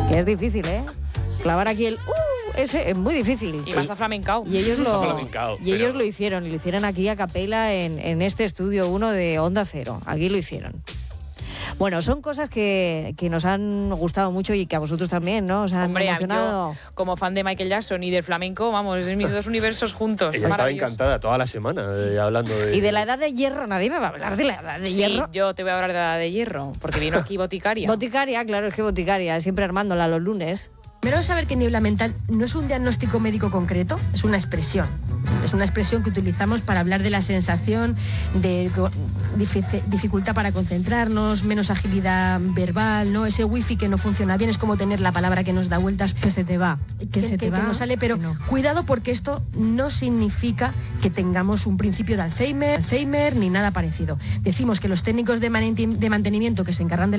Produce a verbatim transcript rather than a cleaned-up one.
Que es difícil, ¿eh? Clavar aquí el uh, ese es muy difícil. Y más a flamencao. Y ellos lo, flamencao, y ellos pero... lo hicieron, y lo hicieron aquí a capela en, en este estudio uno de Onda Cero. Aquí lo hicieron. Bueno, son cosas que, que nos han gustado mucho y que a vosotros también, ¿no? Os han Hombre, emocionado. yo, como fan de Michael Jackson y del flamenco, vamos, es mis dos universos juntos. Ella estaba encantada toda la semana eh, hablando de... Y de la edad de hierro, nadie me va a hablar de la edad de sí, hierro. yo te voy a hablar de la edad de hierro, porque vino aquí Boticaria. Boticaria, claro, es que Boticaria, siempre armándola los lunes. Primero, saber que niebla mental no es un diagnóstico médico concreto, es una expresión. Es una expresión que utilizamos para hablar de la sensación de dificultad para concentrarnos, menos agilidad verbal, ¿no? Ese wifi que no funciona bien, es como tener la palabra que nos da vueltas. Que se te va, que, que se que, te va. Que no sale, pero no. Cuidado, porque esto no significa que tengamos un principio de Alzheimer, Alzheimer ni nada parecido. Decimos que los técnicos de mantenimiento que se encargan de